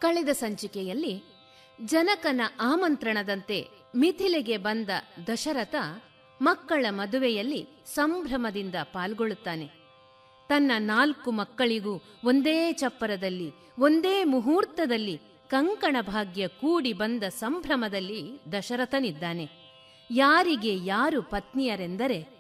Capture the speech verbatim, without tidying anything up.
ಕಳೆದ ಸಂಚಿಕೆಯಲ್ಲಿ ಜನಕನ ಆಮಂತ್ರಣದಂತೆ ಮಿಥಿಲೆಗೆ ಬಂದ ದಶರಥ ಮಕ್ಕಳ ಮದುವೆಯಲ್ಲಿ ಸಂಭ್ರಮದಿಂದ ಪಾಲ್ಗೊಳ್ಳುತ್ತಾನೆ. ತನ್ನ ನಾಲ್ಕು ಮಕ್ಕಳಿಗೂ ಒಂದೇ ಚಪ್ಪರದಲ್ಲಿ ಒಂದೇ ಮುಹೂರ್ತದಲ್ಲಿ ಕಂಕಣ ಭಾಗ್ಯ ಕೂಡಿ ಬಂದ ಸಂಭ್ರಮದಲ್ಲಿ ದಶರಥನಿದ್ದಾನೆ. ಯಾರಿಗೆ ಯಾರು ಪತ್ನಿಯರೆಂದರೆ